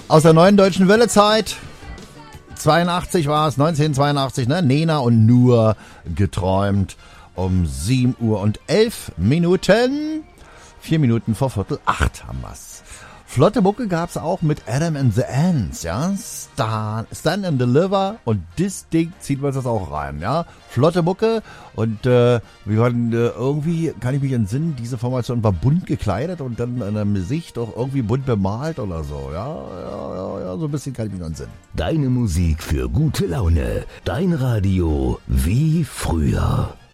Aus der neuen deutschen Wellezeit. 82 war es, 1982, ne? Nena und Nur geträumt. Um 7 Uhr und 11 Minuten. 4 Minuten vor 7:45 haben wir's. Flotte Mucke gab's auch mit Adam and the Ants, ja. Stand and Deliver und das Ding zieht man das auch rein, ja. Flotte Mucke und wir hatten irgendwie, kann ich mich entsinnen, diese Formation war bunt gekleidet und dann an der Sicht auch irgendwie bunt bemalt oder so, ja, so ein bisschen kann ich mich noch entsinnen. Deine Musik für gute Laune, dein Radio wie früher.